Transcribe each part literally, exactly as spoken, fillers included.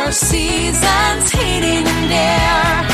Four Seasons Heating and Air.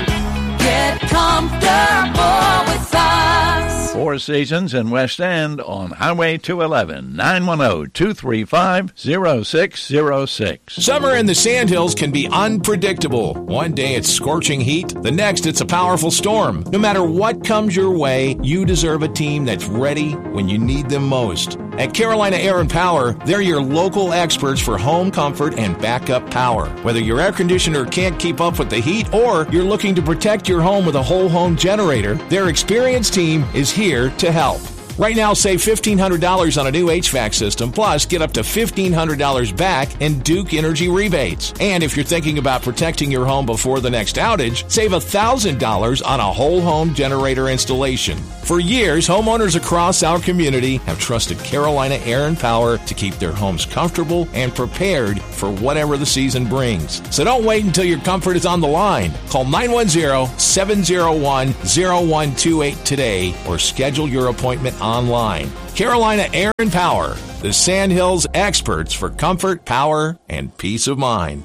Get comfortable with us. Four Seasons in West End on Highway two eleven, nine one zero, two three five, zero six zero six. Summer in the Sandhills can be unpredictable. One day it's scorching heat, the next it's a powerful storm. No matter what comes your way, you deserve a team that's ready when you need them most. At Carolina Air and Power, they're your local experts for home comfort and backup power. Whether your air conditioner can't keep up with the heat or you're looking to protect your home with a whole home generator, their experienced team is here to help. Right now, save fifteen hundred dollars on a new H V A C system, plus get up to fifteen hundred dollars back in Duke Energy rebates. And if you're thinking about protecting your home before the next outage, save one thousand dollars on a whole home generator installation. For years, homeowners across our community have trusted Carolina Air and Power to keep their homes comfortable and prepared for whatever the season brings. So don't wait until your comfort is on the line. Call nine one zero, seven zero one, zero one two eight today or schedule your appointment online. Carolina Air and Power, the Sandhills experts for comfort, power, and peace of mind.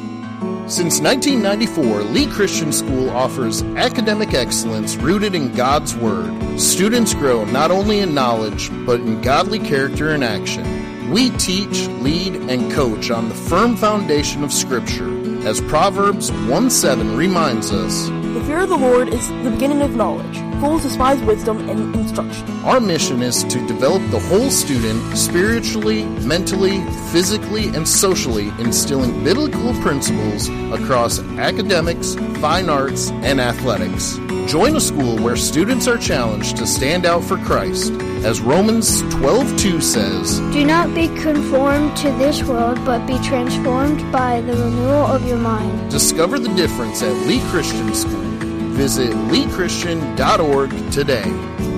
Since nineteen ninety-four, Lee Christian School offers academic excellence rooted in God's Word. Students grow not only in knowledge, but in godly character and action. We teach, lead, and coach on the firm foundation of Scripture. As Proverbs one seven reminds us, "The fear of the Lord is the beginning of knowledge. Fools despise wisdom and instruction." Our mission is to develop the whole student spiritually, mentally, physically, and socially, instilling biblical principles across academics, fine arts, and athletics. Join a school where students are challenged to stand out for Christ. As Romans twelve two says, "Do not be conformed to this world, but be transformed by the renewal of your mind." Discover the difference at Lee Christian School. Visit lee christian dot org today.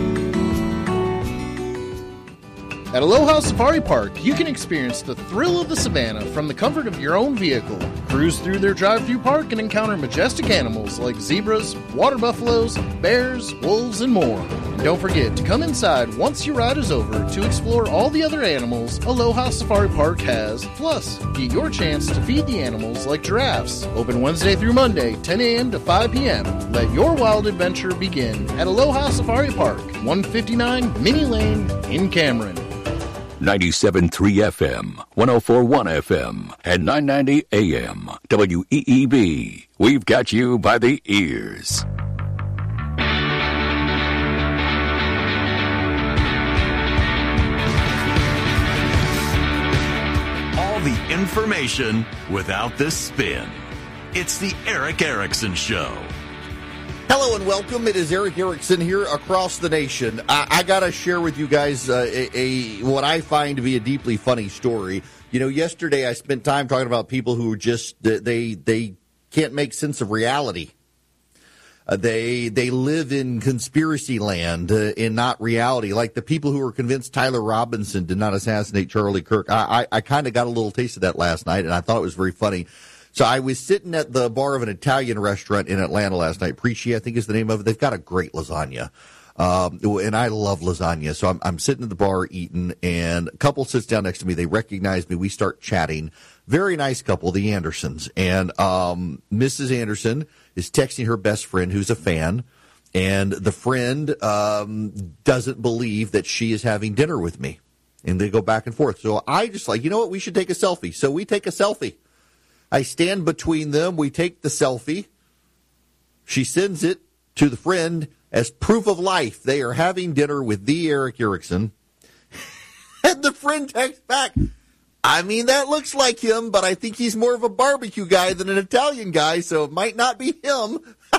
At Aloha Safari Park, you can experience the thrill of the savannah from the comfort of your own vehicle. Cruise through their drive-through park and encounter majestic animals like zebras, water buffaloes, bears, wolves, and more. And don't forget to come inside once your ride is over to explore all the other animals Aloha Safari Park has. Plus, get your chance to feed the animals like giraffes. Open Wednesday through Monday, ten a.m. to five p.m. Let your wild adventure begin at Aloha Safari Park, one fifty-nine Minnie Lane in Cameron. ninety-seven point three F M, one oh four point one F M, and nine ninety A M. W E E B. We've got you by the ears. All the information without the spin. It's the Eric Erickson Show. Hello and welcome. It is Eric Erickson here across the nation. I, I got to share with you guys uh, a, a what I find to be a deeply funny story. You know, yesterday I spent time talking about people who just they they can't make sense of reality. Uh, they they live in conspiracy land uh, and not reality. Like the people who are convinced Tyler Robinson did not assassinate Charlie Kirk. I I, I kind of got a little taste of that last night, and I thought it was very funny. So I was sitting at the bar of an Italian restaurant in Atlanta last night. Preci, I think is the name of it. They've got a great lasagna. Um, and I love lasagna. So I'm, I'm sitting at the bar eating, and a couple sits down next to me. They recognize me. We start chatting. Very nice couple, the Andersons. And um, Missus Anderson is texting her best friend who's a fan. And the friend um, doesn't believe that she is having dinner with me. And they go back and forth. So I just like, you know what? We should take a selfie. So we take a selfie. I stand between them. We take the selfie. She sends it to the friend as proof of life. They are having dinner with the Eric Erickson. And the friend texts back, I mean, that looks like him, but I think he's more of a barbecue guy than an Italian guy, so it might not be him.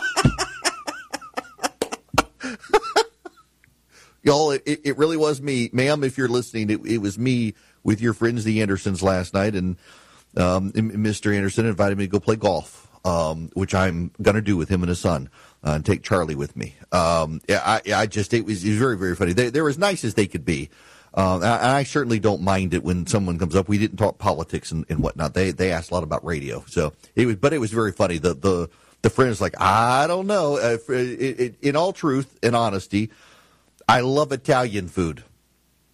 Y'all, it, it really was me. Ma'am, if you're listening, it, it was me with your friends, the Andersons, last night, and Um, Mister Anderson invited me to go play golf, um, which I'm going to do with him and his son, uh, and take Charlie with me. Um, I, I just, it was, it was very, very funny. They, they're as nice as they could be. Uh, I, I certainly don't mind it when someone comes up. We didn't talk politics and, and whatnot. They, they asked a lot about radio. So it was, but it was very funny. The, the, the friend's like, I don't know. Uh, it, it, in all truth and honesty, I love Italian food.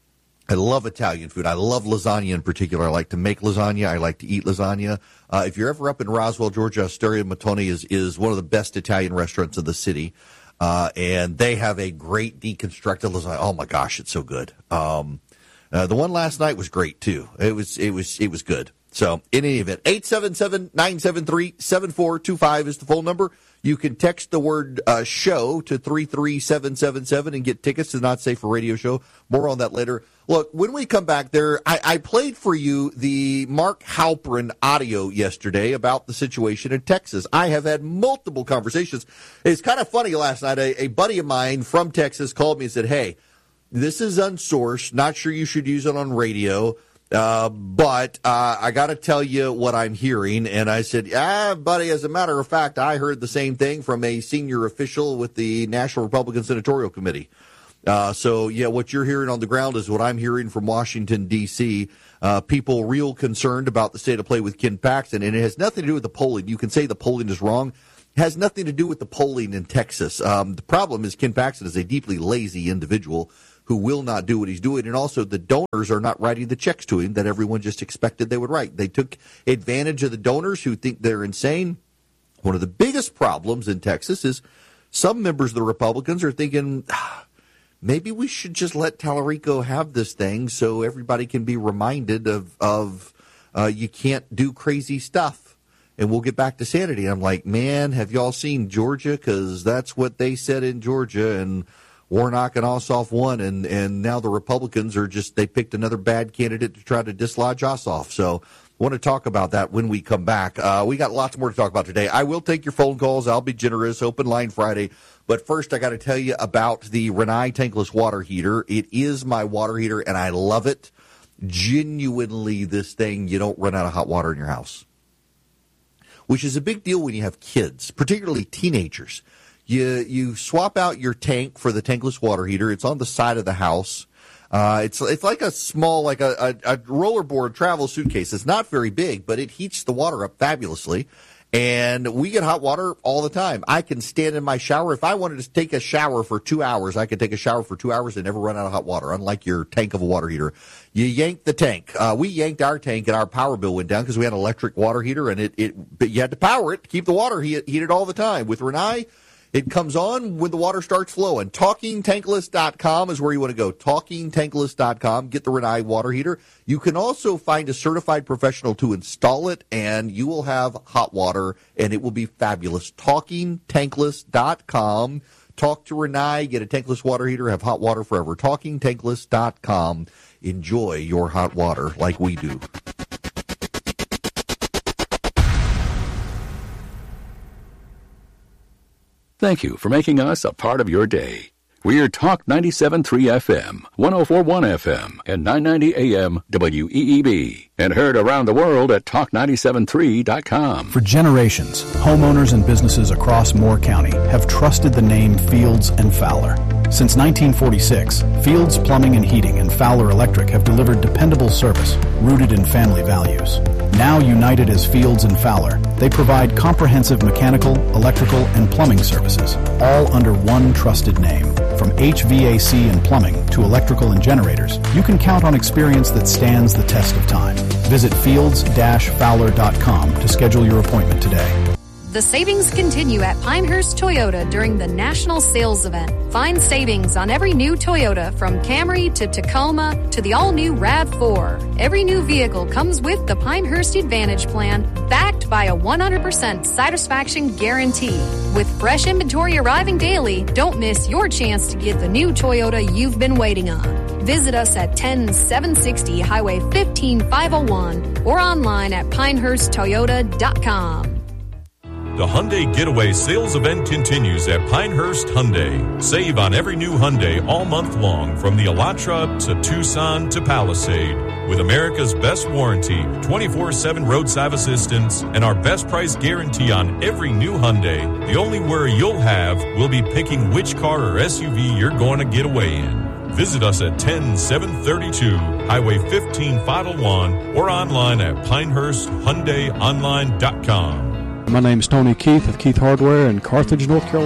I love Italian food. I love lasagna in particular. I like to make lasagna. I like to eat lasagna. Uh, if you're ever up in Roswell, Georgia, Osteria Mattoni is, is one of the best Italian restaurants in the city. Uh, and they have a great deconstructed lasagna. Oh my gosh, it's so good. Um, uh, the one last night was great too. It was, it was, it was good. So in any event, eight seven seven, nine seven three, seven four two five is the phone number. You can text the word uh, show to three three seven seven seven and get tickets to the Not Safe for Radio show. More on that later. Look, when we come back there, I, I played for you the Mark Halperin audio yesterday about the situation in Texas. I have had multiple conversations. It's kind of funny last night. A, a buddy of mine from Texas called me and said, hey, this is unsourced. Not sure you should use it on radio. Uh, but, uh, I gotta tell you what I'm hearing. And I said, ah, buddy, as a matter of fact, I heard the same thing from a senior official with the National Republican Senatorial Committee. Uh, so yeah, what you're hearing on the ground is what I'm hearing from Washington, D C. Uh, people real concerned about the state of play with Ken Paxton. And it has nothing to do with the polling. You can say the polling is wrong. It has nothing to do with the polling in Texas. Um, the problem is Ken Paxton is a deeply lazy individual who will not do what he's doing, and also the donors are not writing the checks to him that everyone just expected they would write. They took advantage of the donors who think they're insane. One of the biggest problems in Texas is some members of the Republicans are thinking, ah, maybe we should just let Tallarico have this thing so everybody can be reminded of, of uh, you can't do crazy stuff, and we'll get back to sanity. I'm like, man, have y'all seen Georgia? Because that's what they said in Georgia, and Warnock and Ossoff won, and, and now the Republicans are just, they picked another bad candidate to try to dislodge Ossoff. So I want to talk about that when we come back. Uh, we got lots more to talk about today. I will take your phone calls. I'll be generous. Open line Friday. But first, I got to tell you about the Rinnai tankless water heater. It is my water heater, and I love it. Genuinely, this thing, you don't run out of hot water in your house, which is a big deal when you have kids, particularly teenagers. You you swap out your tank for the tankless water heater. It's on the side of the house. Uh, it's it's like a small, like a, a, a rollerboard travel suitcase. It's not very big, but it heats the water up fabulously. And we get hot water all the time. I can stand in my shower. If I wanted to take a shower for two hours, I could take a shower for two hours and never run out of hot water, unlike your tank of a water heater. You yank the tank. Uh, we yanked our tank and our power bill went down because we had an electric water heater, and it, it but you had to power it to keep the water heat, heated all the time. With Rinnai, it comes on when the water starts flowing. talking tankless dot com is where you want to go. talking tankless dot com. Get the Rinnai water heater. You can also find a certified professional to install it, and you will have hot water, and it will be fabulous. talking tankless dot com. Talk to Rinnai. Get a tankless water heater. Have hot water forever. talking tankless dot com. Enjoy your hot water like we do. Thank you for making us a part of your day. We're Talk ninety-seven point three F M, one oh four point one F M, and nine ninety A M W E E B, and heard around the world at talk nine seven three dot com. For generations, homeowners and businesses across Moore County have trusted the name Fields and Fowler. Since nineteen forty-six, Fields Plumbing and Heating and Fowler Electric have delivered dependable service rooted in family values. Now united as Fields and Fowler, they provide comprehensive mechanical, electrical, and plumbing services, all under one trusted name. From H V A C and plumbing to electrical and generators, you can count on experience that stands the test of time. Visit fields dash fowler dot com to schedule your appointment today. The savings continue at Pinehurst Toyota during the National Sales Event. Find savings on every new Toyota, from Camry to Tacoma to the all-new RAV four. Every new vehicle comes with the Pinehurst Advantage Plan, backed by a one hundred percent satisfaction guarantee. With fresh inventory arriving daily, don't miss your chance to get the new Toyota you've been waiting on. Visit us at ten seven sixty Highway fifteen five oh one or online at pinehurst toyota dot com. The Hyundai Getaway sales event continues at Pinehurst Hyundai. Save on every new Hyundai all month long, from the Elantra to Tucson to Palisade. With America's best warranty, twenty-four seven roadside assistance, and our best price guarantee on every new Hyundai, the only worry you'll have will be picking which car or S U V you're going to get away in. Visit us at ten seven thirty-two Highway fifteen five oh one or online at pinehurst hyundai online dot com. My name is Tony Keith of Keith Hardware in Carthage, North Carolina.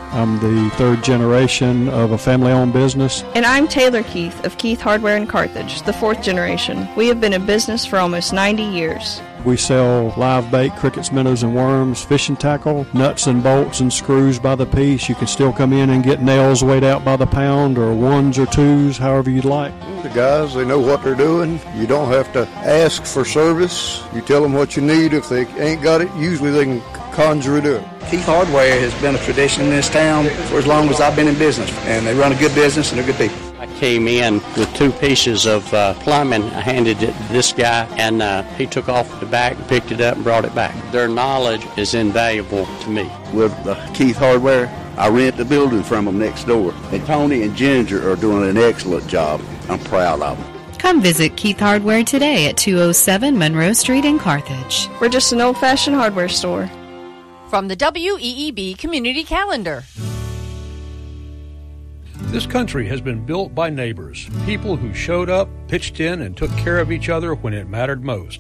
I'm the third generation of a family-owned business. And I'm Taylor Keith of Keith Hardware in Carthage, the fourth generation. We have been in business for almost ninety years. We sell live bait, crickets, minnows, and worms, fishing tackle, nuts and bolts and screws by the piece. You can still come in and get nails weighed out by the pound, or ones or twos, however you'd like. The guys, they know what they're doing. You don't have to ask for service. You tell them what you need. If they ain't got it, usually they can conjure it up. Keith Hardware has been a tradition in this town for as long as I've been in business, and they run a good business and they're good people. I came in with two pieces of uh, plumbing. I handed it to this guy, and uh, he took off the back, picked it up, and brought it back. Their knowledge is invaluable to me. With uh, Keith Hardware, I rent the building from them next door. And Tony and Ginger are doing an excellent job. I'm proud of them. Come visit Keith Hardware today at two oh seven Monroe Street in Carthage. We're just an old-fashioned hardware store. From the W E E B Community Calendar. This country has been built by neighbors, people who showed up, pitched in, and took care of each other when it mattered most.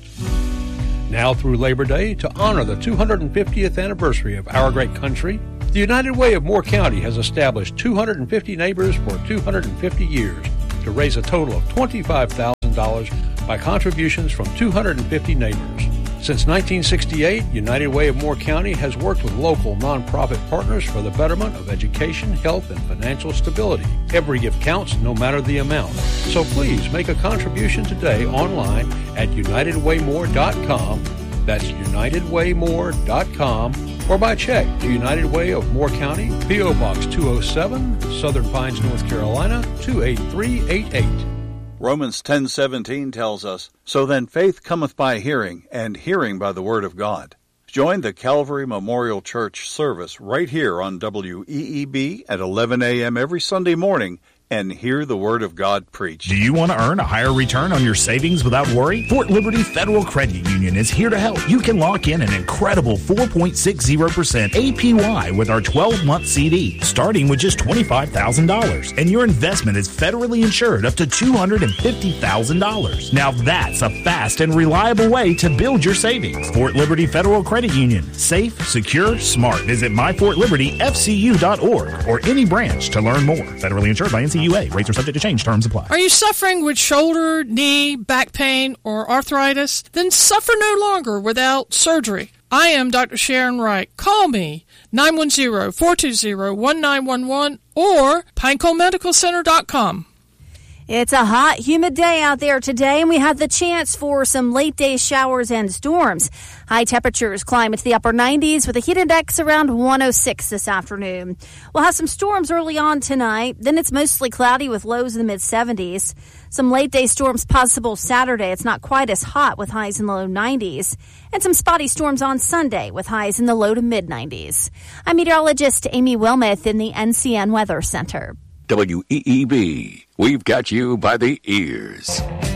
Now through Labor Day, to honor the two hundred fiftieth anniversary of our great country, the United Way of Moore County has established two hundred fifty neighbors for two hundred fifty years to raise a total of twenty-five thousand dollars by contributions from two hundred fifty neighbors. Since nineteen sixty-eight, United Way of Moore County has worked with local nonprofit partners for the betterment of education, health, and financial stability. Every gift counts, no matter the amount. So please make a contribution today online at united way more dot com. That's united way more dot com, or by check to United Way of Moore County, P O Box two oh seven, Southern Pines, North Carolina, two eight three eight eight. Romans ten seventeen tells us, "So then faith cometh by hearing, and hearing by the word of God." Join the Calvary Memorial Church service right here on W E E B at eleven a.m. every Sunday morning and hear the Word of God preached. Do you want to earn a higher return on your savings without worry? Fort Liberty Federal Credit Union is here to help. You can lock in an incredible four point six zero percent A P Y with our twelve-month C D, starting with just twenty-five thousand dollars. And your investment is federally insured up to two hundred fifty thousand dollars. Now that's a fast and reliable way to build your savings. Fort Liberty Federal Credit Union. Safe, secure, smart. Visit my fort liberty f c u dot org or any branch to learn more. Federally insured by N C U A. Rates are subject to change. Terms apply. Are you suffering with shoulder, knee, back pain, or arthritis? Then suffer no longer without surgery. I am Doctor Sharon Wright. Call me, nine one zero, four two zero, one nine one one or pinecone medical center dot com. It's a hot, humid day out there today, and we have the chance for some late-day showers and storms. High temperatures climb into the upper nineties with a heat index around one oh six this afternoon. We'll have some storms early on tonight. Then it's mostly cloudy with lows in the mid-seventies. Some late-day storms possible Saturday. It's not quite as hot with highs in the low nineties. And some spotty storms on Sunday with highs in the low to mid-nineties. I'm meteorologist Amy Wilmoth in the N C N Weather Center. W E E B, we've got you by the ears.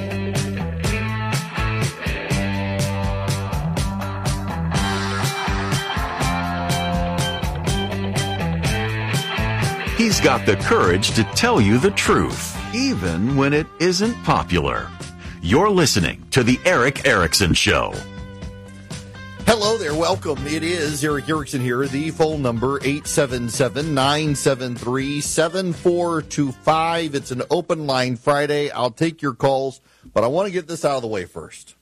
He's got the courage to tell you the truth, even when it isn't popular. You're listening to The Eric Erickson Show. Hello there, welcome. It is Eric Erickson here. The phone number, eight seven seven, nine seven three, seven four two five. It's an open line Friday. I'll take your calls, but I want to get this out of the way first.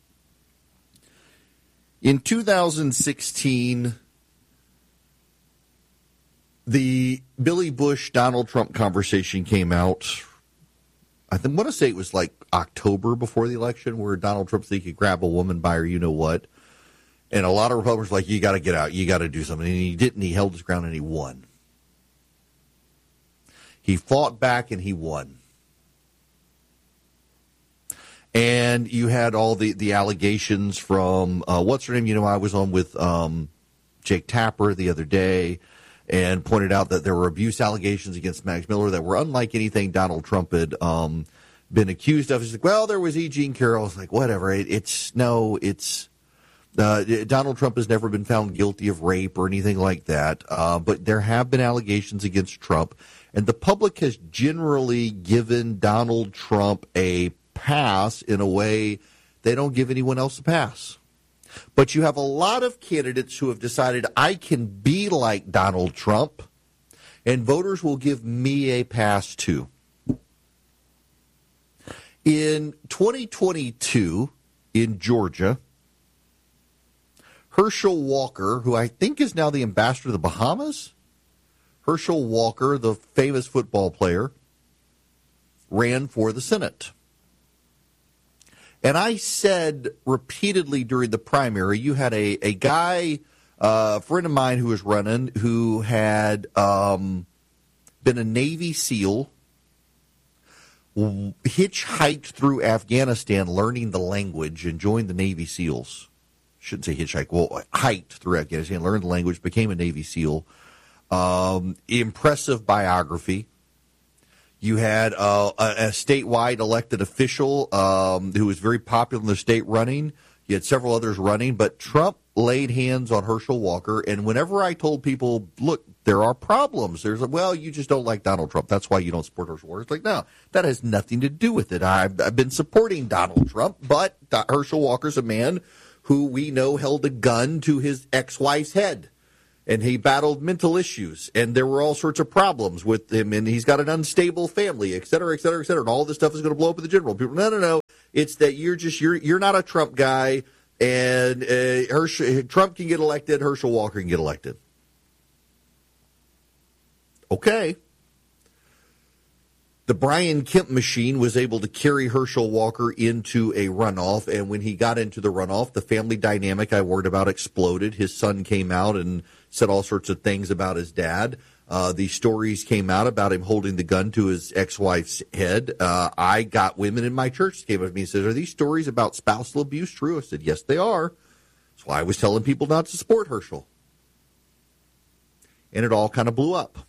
In two thousand sixteen, the Billy Bush-Donald Trump conversation came out. I think, want to say it was like October before the election, where Donald Trump said he could grab a woman by her you-know-what. And a lot of Republicans were like, you got to get out. You got to do something. And he didn't. He held his ground and he won. He fought back and he won. And you had all the, the allegations from, uh, what's her name? You know, I was on with um, Jake Tapper the other day and pointed out that there were abuse allegations against Max Miller that were unlike anything Donald Trump had um, been accused of. He's like, well, there was E. Jean Carroll. It's like, whatever. It, it's, no, it's. Uh, Donald Trump has never been found guilty of rape or anything like that, uh, but there have been allegations against Trump, and the public has generally given Donald Trump a pass in a way they don't give anyone else a pass. But you have a lot of candidates who have decided, I can be like Donald Trump, and voters will give me a pass too. In twenty twenty-two, in Georgia, Herschel Walker, who I think is now the ambassador to the Bahamas, Herschel Walker, the famous football player, ran for the Senate. And I said repeatedly during the primary, you had a, a guy, uh, a friend of mine who was running, who had um, been a Navy SEAL, hitchhiked through Afghanistan learning the language and joined the Navy SEALs. Shouldn't say hitchhike, well, hiked through Afghanistan, learned the language, became a Navy SEAL. Um, impressive biography. You had uh, a, a statewide elected official um, who was very popular in the state running. You had several others running, but Trump laid hands on Herschel Walker. And whenever I told people, look, there are problems, there's like, well, you just don't like Donald Trump. That's why you don't support Herschel Walker. It's like, no, that has nothing to do with it. I've, I've been supporting Donald Trump, but Herschel Walker's a man who we know held a gun to his ex-wife's head. And he battled mental issues, and there were all sorts of problems with him, and he's got an unstable family, et cetera, et cetera, et cetera, and all this stuff is going to blow up in the general. People, no, no, no, it's that you're just, you're you're not a Trump guy, and uh, Herschel, Trump can get elected, Herschel Walker can get elected. Okay. The Brian Kemp machine was able to carry Herschel Walker into a runoff, and when he got into the runoff, the family dynamic I worried about exploded. His son came out and said all sorts of things about his dad. Uh, the stories came out about him holding the gun to his ex-wife's head. Uh, I got women in my church that came up to me and said, are these stories about spousal abuse true? I said, yes, they are. That's why I was telling people not to support Herschel. And it all kind of blew up.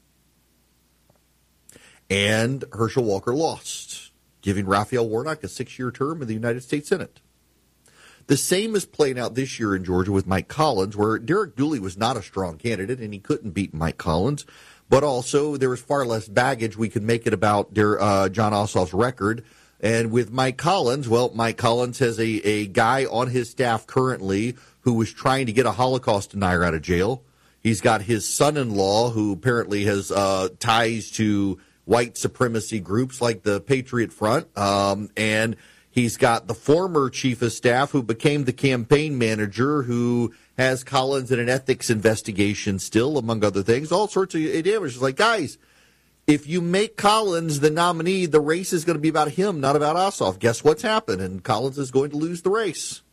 And Herschel Walker lost, giving Raphael Warnock a six-year term in the United States Senate. The same is playing out this year in Georgia with Mike Collins, where Derek Dooley was not a strong candidate, and he couldn't beat Mike Collins. But also, there was far less baggage we could make it about uh, John Ossoff's record. And with Mike Collins, well, Mike Collins has a, a guy on his staff currently who was trying to get a Holocaust denier out of jail. He's got his son-in-law, who apparently has uh, ties to white supremacy groups like the Patriot Front, um, and he's got the former chief of staff who became the campaign manager who has Collins in an ethics investigation still, among other things, all sorts of damage. It's like, guys, if you make Collins the nominee, the race is going to be about him, not about Ossoff. Guess what's happened? And Collins is going to lose the race.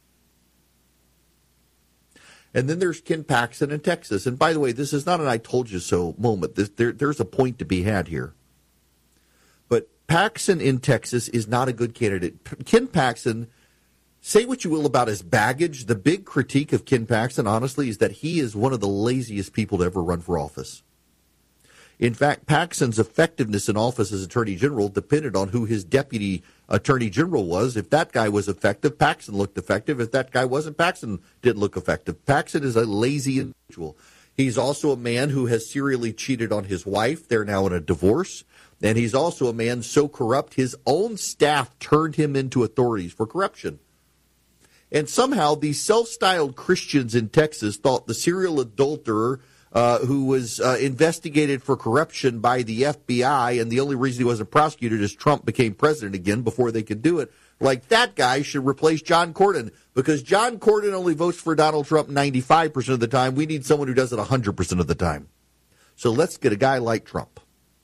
And then there's Ken Paxton in Texas. And by the way, this is not an I told you so moment. This, there, there's a point to be had here. But Paxton in Texas is not a good candidate. Ken Paxton, say what you will about his baggage. The big critique of Ken Paxton, honestly, is that he is one of the laziest people to ever run for office. In fact, Paxton's effectiveness in office as Attorney General depended on who his deputy Attorney General was. If that guy was effective, Paxton looked effective. If that guy wasn't, Paxton didn't look effective. Paxton is a lazy individual. He's also a man who has serially cheated on his wife. They're now in a divorce. And he's also a man so corrupt, his own staff turned him into authorities for corruption. And somehow these self-styled Christians in Texas thought the serial adulterer Uh, who was uh, investigated for corruption by the F B I, and the only reason he wasn't prosecuted is Trump became president again before they could do it. Like, that guy should replace John Cornyn, because John Cornyn only votes for Donald Trump ninety-five percent of the time. We need someone who does it one hundred percent of the time. So let's get a guy like Trump.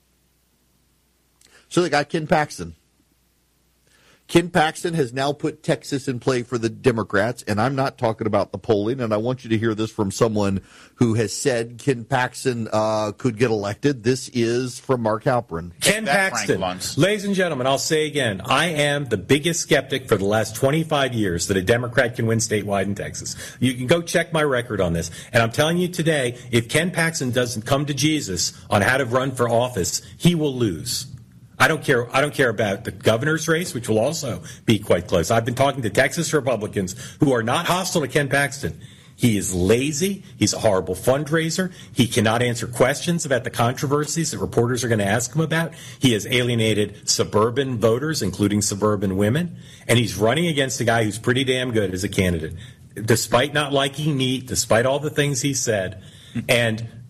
So they got Ken Paxton. Ken Paxton has now put Texas in play for the Democrats, and I'm not talking about the polling, and I want you to hear this from someone who has said Ken Paxton uh, could get elected. This is from Mark Halperin. Ken Paxton, ladies and gentlemen, I'll say again, I am the biggest skeptic for the last twenty-five years that a Democrat can win statewide in Texas. You can go check my record on this, and I'm telling you today, if Ken Paxton doesn't come to Jesus on how to run for office, he will lose. I don't care. I don't care about the governor's race, which will also be quite close. I've been talking to Texas Republicans who are not hostile to Ken Paxton. He is lazy. He's a horrible fundraiser. He cannot answer questions about the controversies that reporters are going to ask him about. He has alienated suburban voters, including suburban women, and he's running against a guy who's pretty damn good as a candidate, despite not liking me, despite all the things he said. And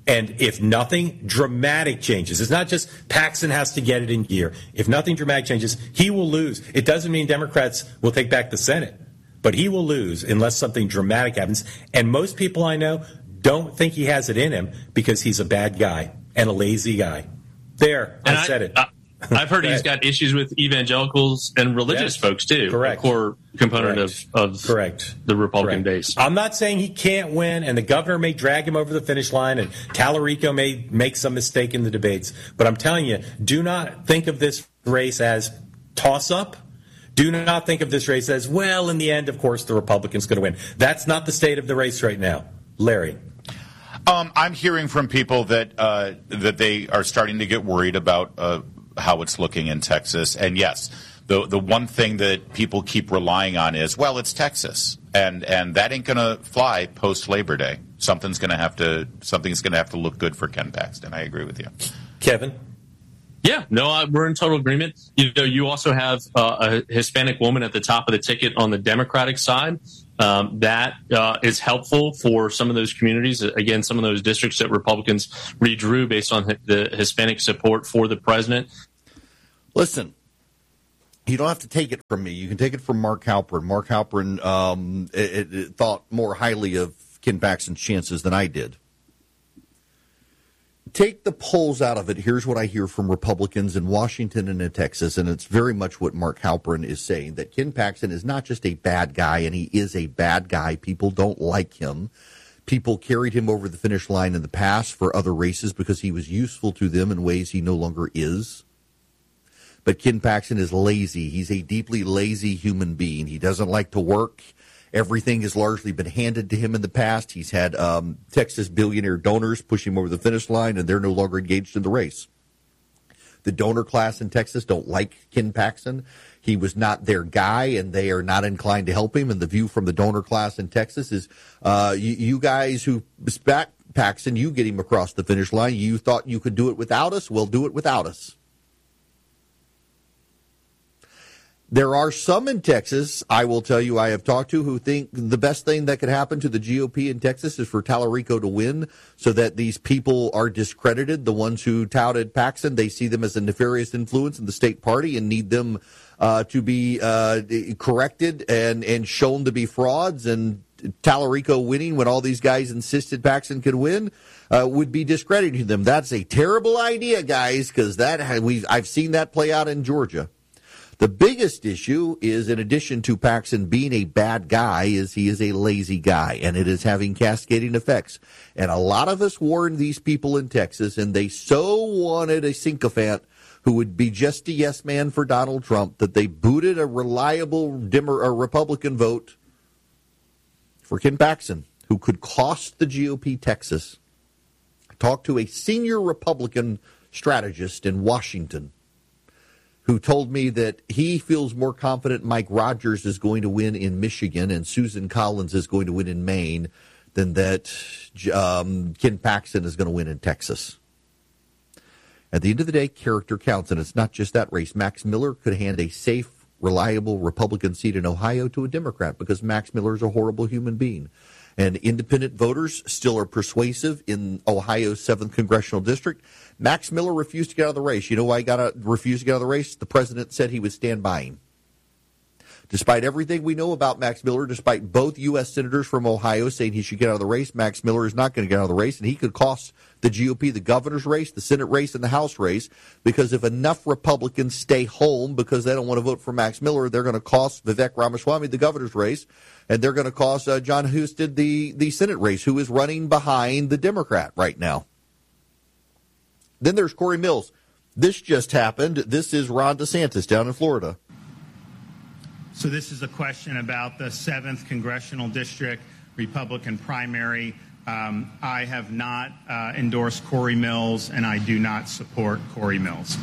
And if nothing dramatic changes, it's not just Paxton has to get it in gear. If nothing dramatic changes, he will lose. It doesn't mean Democrats will take back the Senate, but he will lose unless something dramatic happens. And most people I know don't think he has it in him because he's a bad guy and a lazy guy. There, and I, I said it. I, I've heard he's got issues with evangelicals and religious yes. folks, too. Correct. A core component Correct. of, of Correct. the Republican Correct. base. I'm not saying he can't win, and the governor may drag him over the finish line, and Tallarico may make some mistake in the debates. But I'm telling you, do not think of this race as toss-up. Do not think of this race as, well, in the end, of course, the Republican's going to win. That's not the state of the race right now. Larry. Um, I'm hearing from people that uh, that they are starting to get worried about uh, how it's looking in Texas. And yes, the the one thing that people keep relying on is, well, it's Texas, and and that ain't going to fly post Labor Day. Something's going to have to something's going to have to look good for Ken Paxton. I agree with you, Kevin. Yeah, no, uh, we're in total agreement. You know, you also have uh, a Hispanic woman at the top of the ticket on the Democratic side. Um, that uh, is helpful for some of those communities. Again, some of those districts that Republicans redrew based on the Hispanic support for the president. Listen, you don't have to take it from me. You can take it from Mark Halperin. Mark Halperin um, it, it thought more highly of Ken Paxton's chances than I did. Take the polls out of it. Here's what I hear from Republicans in Washington and in Texas, and it's very much what Mark Halperin is saying, that Ken Paxton is not just a bad guy, and he is a bad guy. People don't like him. People carried him over the finish line in the past for other races because he was useful to them in ways he no longer is. But Ken Paxton is lazy. He's a deeply lazy human being. He doesn't like to work. Everything has largely been handed to him in the past. He's had um, Texas billionaire donors push him over the finish line, and they're no longer engaged in the race. The donor class in Texas don't like Ken Paxton. He was not their guy, and they are not inclined to help him. And the view from the donor class in Texas is, uh, you, you guys who back Paxton, you get him across the finish line. You thought you could do it without us? Well, do it without us. There are some in Texas, I will tell you, I have talked to, who think the best thing that could happen to the G O P in Texas is for Tallarico to win so that these people are discredited. The ones who touted Paxton, they see them as a nefarious influence in the state party and need them uh, to be uh, corrected and, and shown to be frauds. And Tallarico winning when all these guys insisted Paxton could win uh, would be discrediting them. That's a terrible idea, guys, because that we I've seen that play out in Georgia. The biggest issue is, in addition to Paxton being a bad guy, is he is a lazy guy, and it is having cascading effects. And a lot of us warned these people in Texas, and they so wanted a sycophant who would be just a yes man for Donald Trump that they booted a reliable dimmer, a Republican vote for Ken Paxton, who could cost the G O P Texas. I talked to a senior Republican strategist in Washington who told me that he feels more confident Mike Rogers is going to win in Michigan and Susan Collins is going to win in Maine than that um, Ken Paxton is going to win in Texas. At the end of the day, character counts, and it's not just that race. Max Miller could hand a safe, reliable Republican seat in Ohio to a Democrat because Max Miller is a horrible human being. And independent voters still are persuasive in Ohio's seventh Congressional District. Max Miller refused to get out of the race. You know why he got out, refused to get out of the race? The president said he would stand by him. Despite everything we know about Max Miller, despite both U S senators from Ohio saying he should get out of the race, Max Miller is not going to get out of the race, and he could cost the G O P the governor's race, the Senate race, and the House race, because if enough Republicans stay home because they don't want to vote for Max Miller, they're going to cost Vivek Ramaswamy the governor's race, and they're going to cost uh, John Husted the, the Senate race, who is running behind the Democrat right now. Then there's Corey Mills. This just happened. This is Ron DeSantis down in Florida. So this is a question about the seventh Congressional District Republican primary. Um, I have not uh, endorsed Corey Mills, and I do not support Corey Mills.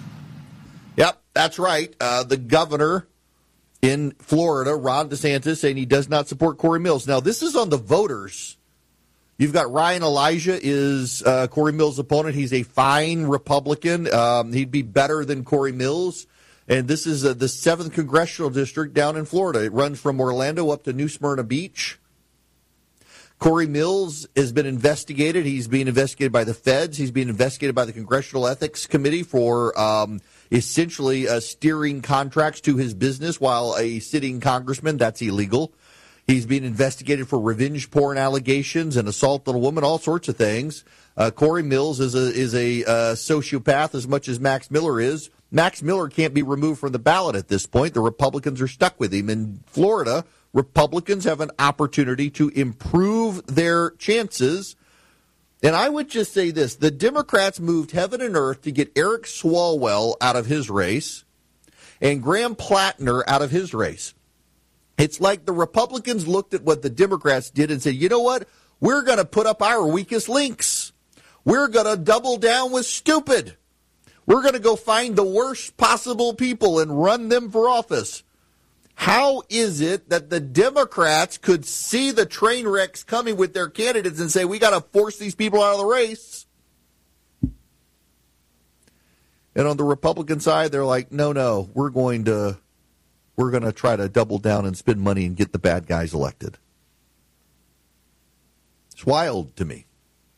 Yep, that's right. Uh, the governor in Florida, Ron DeSantis, saying he does not support Corey Mills. Now, this is on the voters. You've got Ryan Elijah is uh, Corey Mills' opponent. He's a fine Republican. Um, he'd be better than Corey Mills. And this is uh, the seventh Congressional District down in Florida. It runs from Orlando up to New Smyrna Beach. Corey Mills has been investigated. He's being investigated by the feds. He's being investigated by the Congressional Ethics Committee for um, essentially uh, steering contracts to his business while a sitting congressman. That's illegal. He's being investigated for revenge porn allegations and assault on a woman, all sorts of things. Uh, Corey Mills is a is a uh, sociopath as much as Max Miller is. Max Miller can't be removed from the ballot at this point. The Republicans are stuck with him. In Florida, Republicans have an opportunity to improve their chances. And I would just say this. The Democrats moved heaven and earth to get Eric Swalwell out of his race and Graham Plattner out of his race. It's like the Republicans looked at what the Democrats did and said, you know what? We're going to put up our weakest links. We're going to double down with stupid. We're going to go find the worst possible people and run them for office. How is it that the Democrats could see the train wrecks coming with their candidates and say, we got to force these people out of the race? And on the Republican side, they're like, no, no, we're going to we're going to try to double down and spend money and get the bad guys elected. It's wild to me.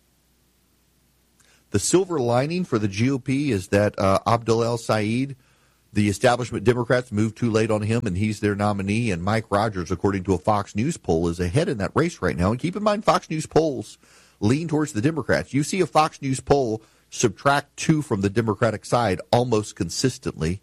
The silver lining for the G O P is that uh, Abdul El-Sayed, the establishment Democrats moved too late on him, and he's their nominee. And Mike Rogers, according to a Fox News poll, is ahead in that race right now. And keep in mind, Fox News polls lean towards the Democrats. You see a Fox News poll subtract two from the Democratic side almost consistently.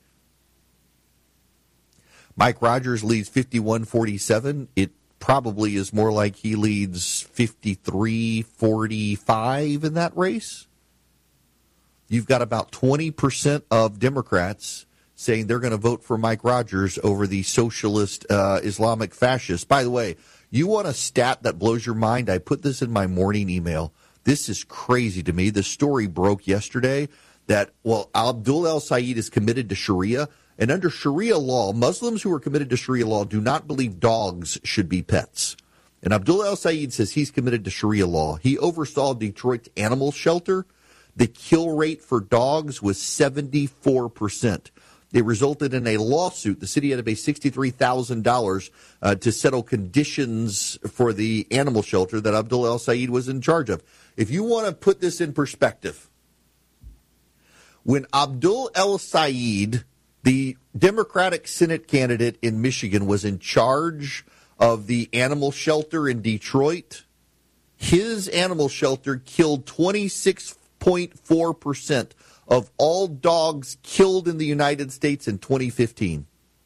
Mike Rogers leads fifty-one forty-seven. It probably is more like he leads fifty-three forty-five in that race. You've got about twenty percent of Democrats saying they're going to vote for Mike Rogers over the socialist uh, Islamic fascist. By the way, you want a stat that blows your mind? I put this in my morning email. This is crazy to me. The story broke yesterday that, well, Abdul El-Sayed is committed to Sharia. And under Sharia law, Muslims who are committed to Sharia law do not believe dogs should be pets. And Abdul El-Sayed says he's committed to Sharia law. He oversaw Detroit's animal shelter. The kill rate for dogs was seventy-four percent. It resulted in a lawsuit. The city had to pay sixty-three thousand dollars uh, to settle conditions for the animal shelter that Abdul El-Sayed was in charge of. If you want to put this in perspective, when Abdul El-Sayed, the Democratic Senate candidate in Michigan, was in charge of the animal shelter in Detroit, his animal shelter killed twenty-six point four percent of all dogs killed in the United States in twenty fifteen.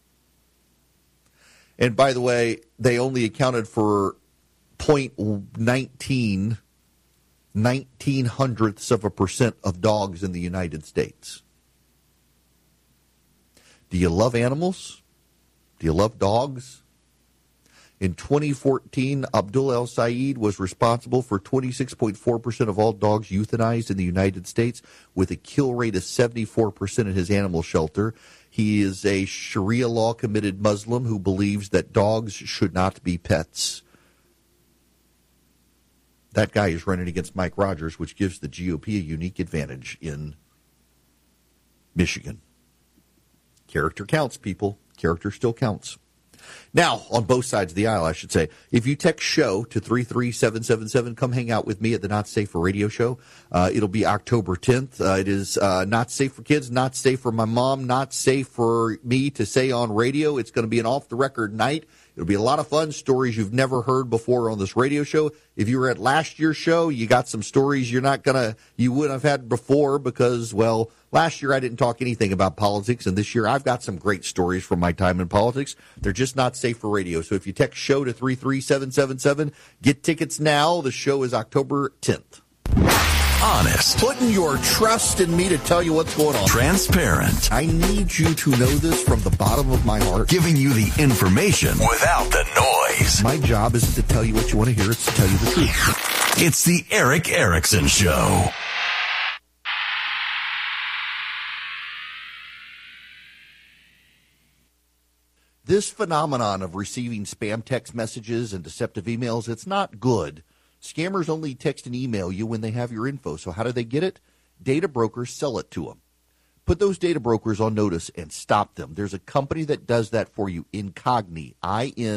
And by the way, they only accounted for zero point one nine, nineteen hundredths of a percent of dogs in the United States. Do you love animals? Do you love dogs? In twenty fourteen, Abdul El-Sayed was responsible for twenty-six point four percent of all dogs euthanized in the United States, with a kill rate of seventy-four percent at his animal shelter. He is a Sharia law-committed Muslim who believes that dogs should not be pets. That guy is running against Mike Rogers, which gives the G O P a unique advantage in Michigan. Character counts, people. Character still counts. Now, on both sides of the aisle, I should say, if you text SHOW to three three seven seven seven, come hang out with me at the Not Safe for Radio show. Uh, it'll be October tenth. Uh, it is uh, not safe for kids, not safe for my mom, not safe for me to say on radio. It's going to be an off-the-record night. It'll be a lot of fun, stories you've never heard before on this radio show. If you were at last year's show, you got some stories you're not going to, you wouldn't have had before because, well, last year I didn't talk anything about politics, and this year I've got some great stories from my time in politics. They're just not safe for radio. So if you text SHOW to three three seven seven seven, get tickets now. The show is October tenth. Honest. Putting your trust in me to tell you what's going on. Transparent. I need you to know this from the bottom of my heart. Giving you the information without the noise. My job isn't to tell you what you want to hear. It's to tell you the truth. It's the Eric Erickson Show. This phenomenon of receiving spam text messages and deceptive emails, it's not good. Scammers only text and email you when they have your info. So how do they get it? Data brokers sell it to them. Put those data brokers on notice and stop them. There's a company that does that for you, Incogni, I N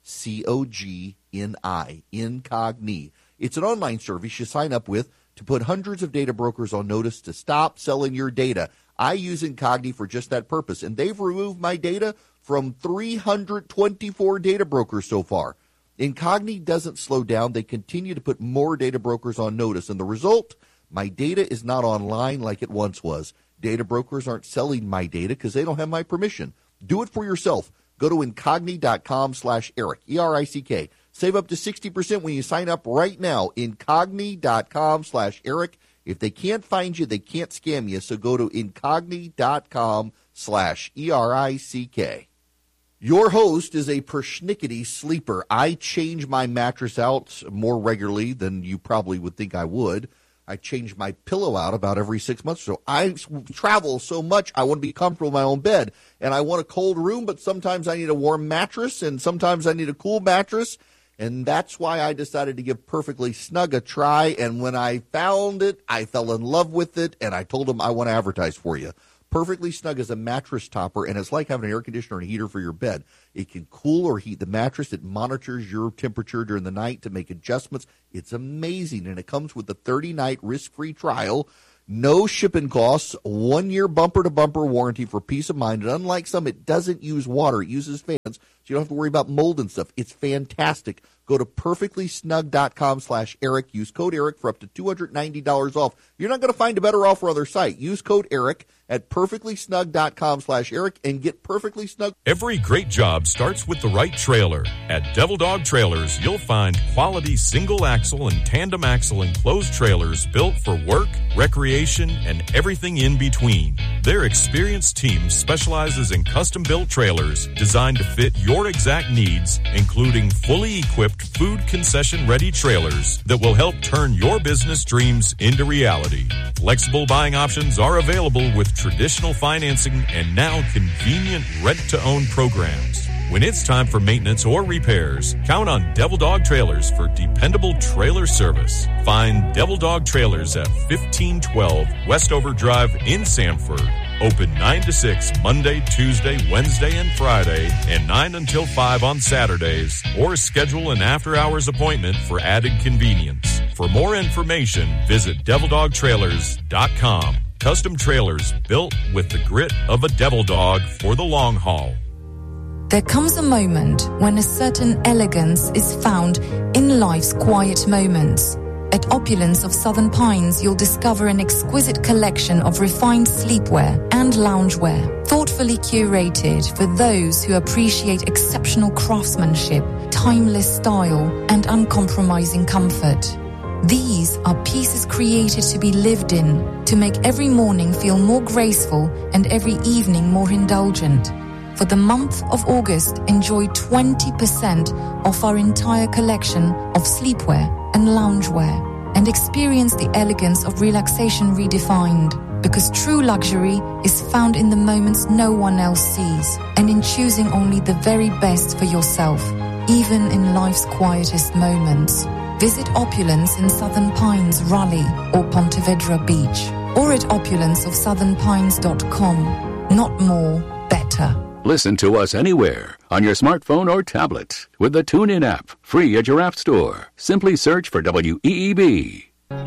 C O G N I, Incogni. It's an online service you sign up with to put hundreds of data brokers on notice to stop selling your data. I use Incogni for just that purpose, and they've removed my data from three hundred twenty-four data brokers so far. Incogni doesn't slow down. They continue to put more data brokers on notice, and the result, my data is not online like it once was. Data brokers aren't selling my data because they don't have my permission. Do it for yourself. Go to Incogni.com slash Eric, E R I C K. Save up to sixty percent when you sign up right now. Incogni.com slash Eric. If they can't find you, they can't scam you. So go to Incogni.com slash E R I C K. Your host is a persnickety sleeper. I change my mattress out more regularly than you probably would think I would. I change my pillow out about every six months or so. I travel so much, I want to be comfortable in my own bed. And I want a cold room, but sometimes I need a warm mattress, and sometimes I need a cool mattress. And that's why I decided to give Perfectly Snug a try. And when I found it, I fell in love with it, and I told them I want to advertise for you. Perfectly Snug is a mattress topper, and it's like having an air conditioner and a heater for your bed. It can cool or heat the mattress. It monitors your temperature during the night to make adjustments. It's amazing, and it comes with a thirty-night risk-free trial, no shipping costs, one-year bumper-to-bumper warranty for peace of mind. And unlike some, it doesn't use water. It uses fans, so you don't have to worry about mold and stuff. It's fantastic. Go to perfectlysnug.com slash Eric. Use code Eric for up to two hundred ninety dollars off. You're not going to find a better offer on their site. Use code Eric at perfectlysnug.com slash Eric and get Perfectly Snug. Every great job starts with the right trailer. At Devil Dog Trailers, you'll find quality single-axle and tandem axle enclosed trailers built for work, recreation, and everything in between. Their experienced team specializes in custom-built trailers designed to fit your exact needs, including fully equipped food concession-ready trailers that will help turn your business dreams into reality. Flexible buying options are available with traditional financing and now convenient rent-to-own programs. When it's time for maintenance or repairs, count on Devil Dog Trailers for dependable trailer service. Find Devil Dog Trailers at fifteen twelve Westover Drive in Sanford. Open nine to six Monday, Tuesday, Wednesday, and Friday, and nine until five on Saturdays, or schedule an after-hours appointment for added convenience. For more information, visit devil dog trailers dot com. Custom trailers built with the grit of a devil dog for the long haul. There comes a moment when a certain elegance is found in life's quiet moments. At Opulence of Southern Pines, you'll discover an exquisite collection of refined sleepwear and loungewear, thoughtfully curated for those who appreciate exceptional craftsmanship, timeless style, and uncompromising comfort. These are pieces created to be lived in, to make every morning feel more graceful and every evening more indulgent. For the month of August, enjoy twenty percent off our entire collection of sleepwear and loungewear, and experience the elegance of relaxation redefined, because true luxury is found in the moments no one else sees, and in choosing only the very best for yourself, even in life's quietest moments. Visit Opulence in Southern Pines, Raleigh, or Ponte Vedra Beach, or at opulence of southern pines dot com. Not more, better. Listen to us anywhere on your smartphone or tablet with the TuneIn app, free at your app store. Simply search for W E E B.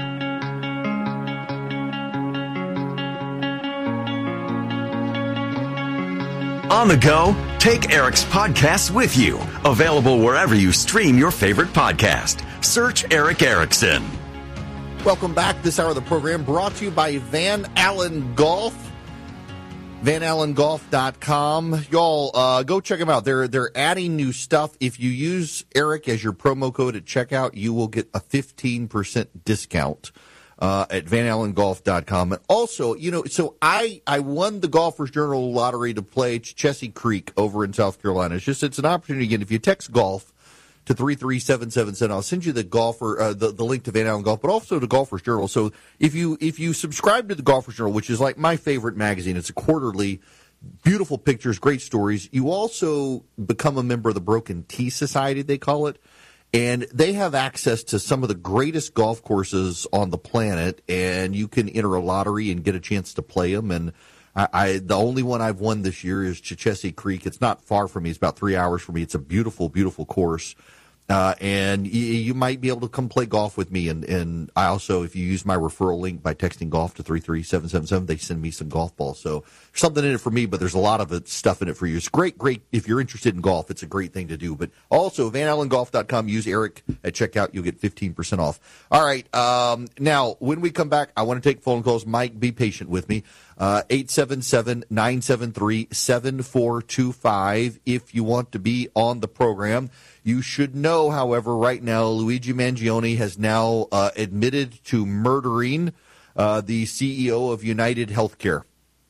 On the go, take Eric's podcasts with you. Available wherever you stream your favorite podcast. Search Eric Erickson. Welcome back. This hour of the program brought to you by Van Allen Golf. Van Allen Golf dot com. Y'all, uh, go check them out. They're they're adding new stuff. If you use Eric as your promo code at checkout, you will get a fifteen percent discount uh, at Van Allen Golf dot com. And also, you know, so I, I won the Golfers Journal lottery to play Chessie Creek over in South Carolina. It's just, it's an opportunity. Again, if you text golf to three three seven seven seven, I'll send you the golfer uh, the, the link to Van Allen Golf, but also the Golfers Journal. So if you if you subscribe to the Golfers Journal, which is like my favorite magazine, it's a quarterly, beautiful pictures, great stories. You also become a member of the Broken Tee Society, they call it, and they have access to some of the greatest golf courses on the planet, and you can enter a lottery and get a chance to play them. And I, I the only one I've won this year is Chichessie Creek. It's not far from me. It's about three hours from me. It's a beautiful, beautiful course. Uh, and you, you might be able to come play golf with me. And, and I also, if you use my referral link by texting golf to three three seven seven seven, they send me some golf balls. So there's something in it for me, but there's a lot of it, stuff in it for you. It's great, great. If you're interested in golf, it's a great thing to do. But also, van allen golf dot com, use Eric at checkout. You'll get fifteen percent off. All right. Um, now, when we come back, I want to take phone calls. Mike, be patient with me. Uh, eight seven seven, nine seven three, seven four two five if you want to be on the program. You should know, however, right now, Luigi Mangione has now uh, admitted to murdering uh, the C E O of United Healthcare.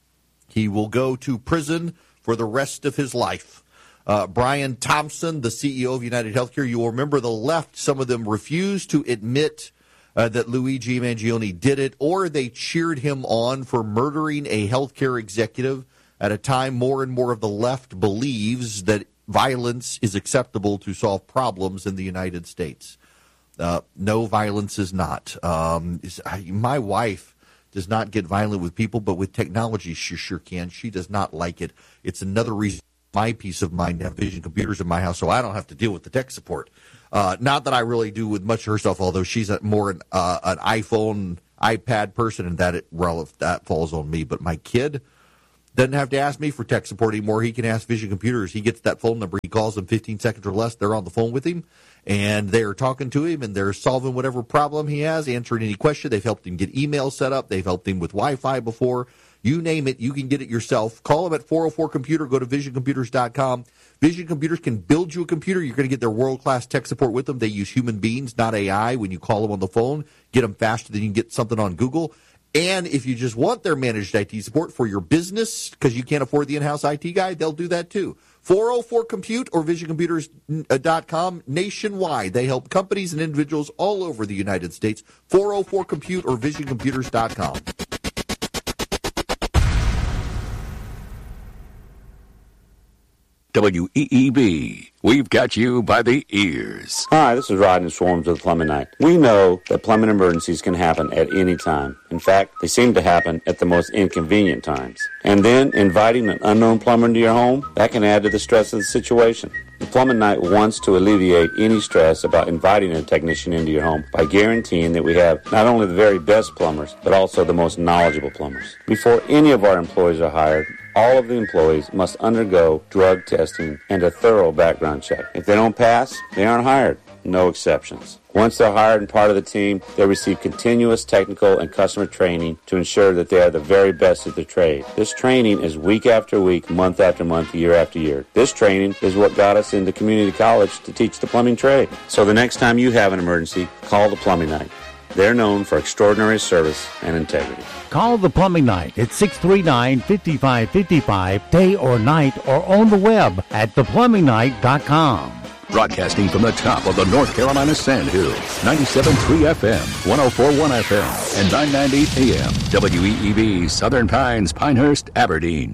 He will go to prison for the rest of his life. Uh, Brian Thompson, the C E O of United Healthcare, you will remember the left, some of them refused to admit uh, that Luigi Mangione did it, or they cheered him on for murdering a healthcare executive at a time more and more of the left believes that violence is acceptable to solve problems in the United States. Uh, no, violence is not. Um, is, I, my wife does not get violent with people, but with technology, she sure can. She does not like it. It's another reason my peace of mind to have Vision computers in my house, so I don't have to deal with the tech support. Uh, not that I really do with much of her stuff, although she's a, more an, uh, an iPhone, iPad person, and that, it, well, that falls on me. But my kid doesn't have to ask me for tech support anymore. He can ask Vision Computers. He gets that phone number. He calls them fifteen seconds or less. They're on the phone with him, and they're talking to him, and they're solving whatever problem he has, answering any question. They've helped him get email set up. They've helped him with Wi-Fi before. You name it, you can get it yourself. Call them at four oh four computer. Go to vision computers dot com. Vision Computers can build you a computer. You're going to get their world-class tech support with them. They use human beings, not A I. When you call them on the phone, get them faster than you can get something on Google. And if you just want their managed I T support for your business because you can't afford the in-house I T guy, they'll do that too. four oh four compute or vision computers dot com nationwide. They help companies and individuals all over the United States. four oh four compute or vision computers dot com. W E E B. We've got you by the ears. Hi, this is Rodney Swarms with Plumbing Night. We know that plumbing emergencies can happen at any time. In fact, they seem to happen at the most inconvenient times. And then inviting an unknown plumber into your home, that can add to the stress of the situation. The Plumbing Night wants to alleviate any stress about inviting a technician into your home by guaranteeing that we have not only the very best plumbers, but also the most knowledgeable plumbers. Before any of our employees are hired, all of the employees must undergo drug testing and a thorough background check. If they don't pass, they aren't hired. No exceptions. Once they're hired and part of the team, they receive continuous technical and customer training to ensure that they are the very best at their trade. This training is week after week, month after month, year after year. This training is what got us into community college to teach the plumbing trade. So the next time you have an emergency, call the Plumbing Night. They're known for extraordinary service and integrity. Call the Plumbing Night at six three nine, five five five five, day or night, or on the web at the plumbing night dot com. Broadcasting from the top of the North Carolina Sandhills, ninety-seven point three F M, one oh four point one F M, and nine ninety A M, W E E B, Southern Pines, Pinehurst, Aberdeen.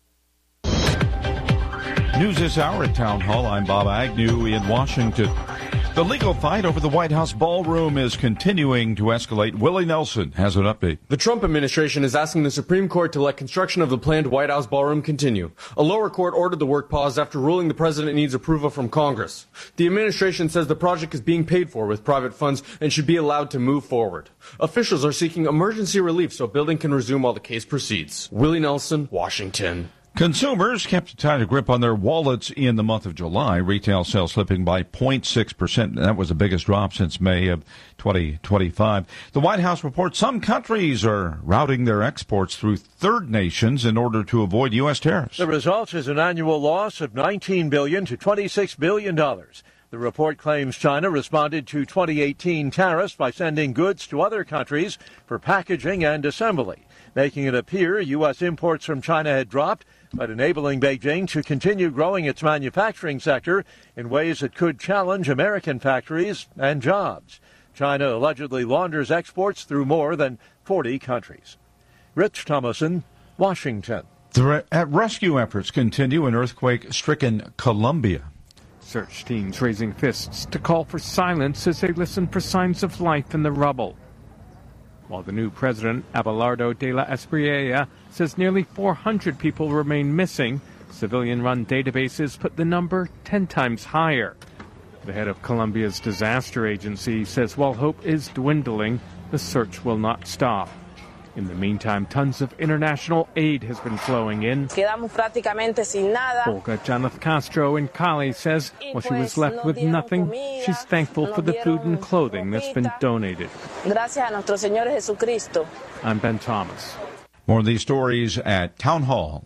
News this hour at Town Hall. I'm Bob Agnew in Washington. The legal fight over the White House ballroom is continuing to escalate. Willie Nelson has an update. The Trump administration is asking the Supreme Court to let construction of the planned White House ballroom continue. A lower court ordered the work paused after ruling the president needs approval from Congress. The administration says the project is being paid for with private funds and should be allowed to move forward. Officials are seeking emergency relief so building can resume while the case proceeds. Willie Nelson, Washington. Consumers kept a tighter grip on their wallets in the month of July. Retail sales slipping by zero point six percent. That was the biggest drop since May of twenty twenty-five. The White House reports some countries are routing their exports through third nations in order to avoid U S tariffs. The result is an annual loss of nineteen billion dollars to twenty-six billion dollars. The report claims China responded to twenty eighteen tariffs by sending goods to other countries for packaging and assembly, making it appear U S imports from China had dropped, but enabling Beijing to continue growing its manufacturing sector in ways that could challenge American factories and jobs. China allegedly launders exports through more than forty countries. Rich Thomason, Washington. The re- rescue efforts continue in earthquake-stricken Colombia. Search teams raising fists to call for silence as they listen for signs of life in the rubble. while the new president, Abelardo de la Espriella, says nearly four hundred people remain missing. Civilian-run databases put the number ten times higher. The head of Colombia's disaster agency says while hope is dwindling, the search will not stop. In the meantime, tons of international aid has been flowing in. Quedamos prácticamente sin nada. Olga Janeth Castro in Cali says while she was left with nothing, she's thankful for the food and clothing that's been donated. Gracias a nuestro Señor Jesucristo. I'm Ben Thomas. More of these stories at Town Hall.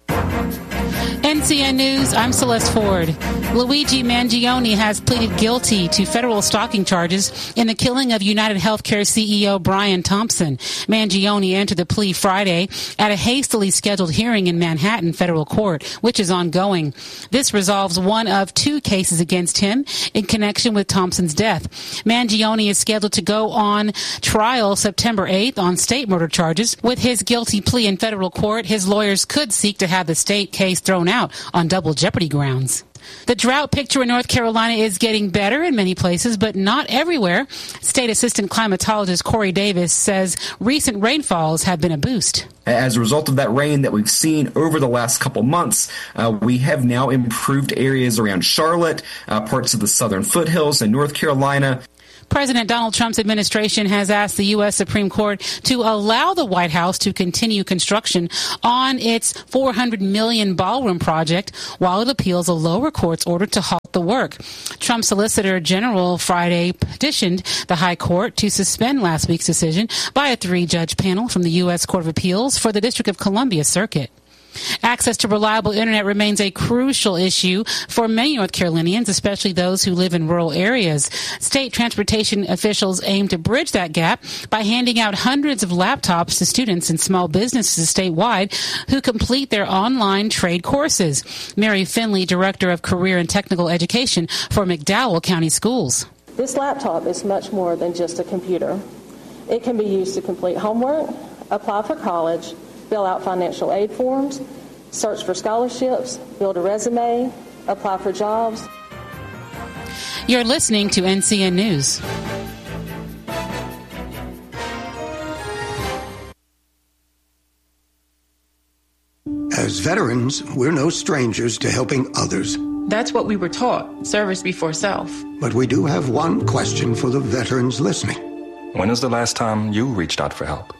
N C N News, I'm Celeste Ford. Luigi Mangione has pleaded guilty to federal stalking charges in the killing of United Healthcare C E O Brian Thompson. Mangione entered the plea Friday at a hastily scheduled hearing in Manhattan federal court, which is ongoing. This resolves one of two cases against him in connection with Thompson's death. Mangione is scheduled to go on trial September eighth on state murder charges. With his guilty plea in federal court, his lawyers could seek to have the state case thrown out on double jeopardy grounds. The drought picture in North Carolina is getting better in many places, but not everywhere. State Assistant Climatologist Corey Davis says recent rainfalls have been a boost. As a result of that rain that we've seen over the last couple months, uh, we have now improved areas around Charlotte, uh, parts of the southern foothills in North Carolina. President Donald Trump's administration has asked the U S Supreme Court to allow the White House to continue construction on its four hundred million dollars ballroom project while it appeals a lower court's order to halt the work. Trump's Solicitor General Friday petitioned the High Court to suspend last week's decision by a three-judge panel from the U S Court of Appeals for the District of Columbia Circuit. Access to reliable internet remains a crucial issue for many North Carolinians, especially those who live in rural areas. State transportation officials aim to bridge that gap by handing out hundreds of laptops to students and small businesses statewide who complete their online trade courses. Mary Finley, Director of Career and Technical Education for McDowell County Schools. This laptop is much more than just a computer. It can be used to complete homework, apply for college, fill out financial aid forms, search for scholarships, build a resume, apply for jobs. You're listening to N C N News. As veterans, we're no strangers to helping others. That's what we were taught, service before self. But we do have one question for the veterans listening. When is the last time you reached out for help?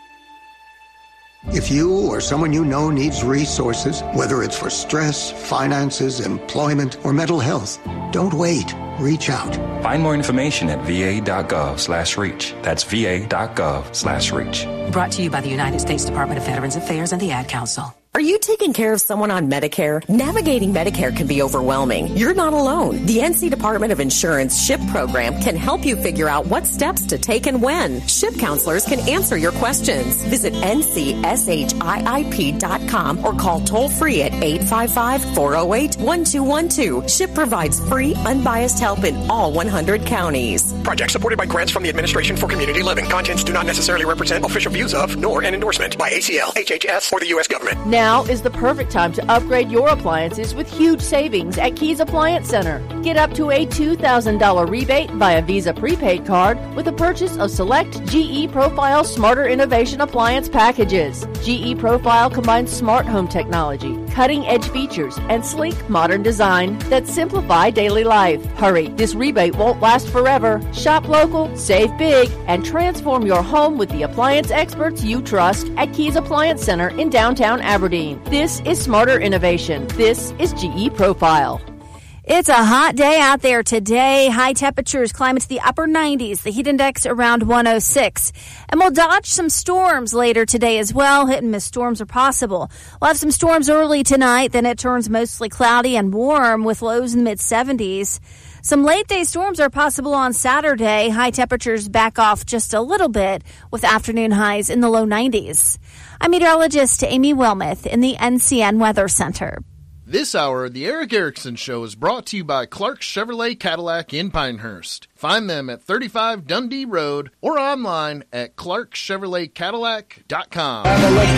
If you or someone you know needs resources, whether it's for stress, finances, employment, or mental health, don't wait. Reach out. Find more information at va.gov slash reach. That's va.gov slash reach. Brought to you by the United States Department of Veterans Affairs and the Ad Council. Are you taking care of someone on Medicare? Navigating Medicare can be overwhelming. You're not alone. The N C Department of Insurance SHIP program can help you figure out what steps to take and when. SHIP counselors can answer your questions. Visit N C S H I I P dot com or call toll-free at eight five five, four oh eight, one two one two. SHIP provides free, unbiased help in all one hundred counties. Project supported by grants from the Administration for Community Living. Contents do not necessarily represent official views of, nor an endorsement by A C L, H H S, or the U S government. Now Now is the perfect time to upgrade your appliances with huge savings at Keys Appliance Center. Get up to a two thousand dollars rebate via Visa prepaid card with the purchase of select G E Profile Smarter Innovation Appliance packages. G E Profile combines smart home technology, cutting-edge features, and sleek modern design that simplify daily life. Hurry, this rebate won't last forever. Shop local, save big, and transform your home with the appliance experts you trust at Keys Appliance Center in downtown Aberdeen. This is smarter innovation. This is G E Profile. It's a hot day out there today. High temperatures climb into the upper nineties. The heat index around one oh six. And we'll dodge some storms later today as well. Hit and miss storms are possible. We'll have some storms early tonight. Then it turns mostly cloudy and warm with lows in the mid seventies. Some late-day storms are possible on Saturday. High temperatures back off just a little bit with afternoon highs in the low nineties. I'm meteorologist Amy Wilmoth in the N C N Weather Center. This hour, the Eric Erickson Show is brought to you by Clark Chevrolet Cadillac in Pinehurst. Find them at thirty-five Dundee Road or online at clark chevrolet cadillac dot com.